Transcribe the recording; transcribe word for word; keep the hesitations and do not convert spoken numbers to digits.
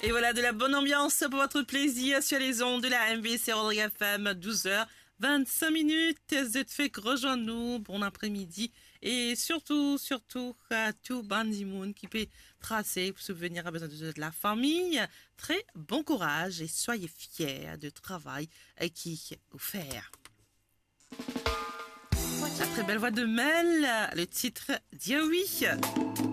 Et voilà, de la bonne ambiance pour votre plaisir sur les ondes de la M V C Rodrigue F M, douze heures vingt-cinq minutes. Vous êtes fait rejoindre-nous, bon après-midi. Et surtout, surtout, à tout Bandimoun qui peut tracer pour subvenir à besoin de la famille. Très bon courage et soyez fiers du travail qui vous fait. La très belle voix de Mel, le titre Dis oui.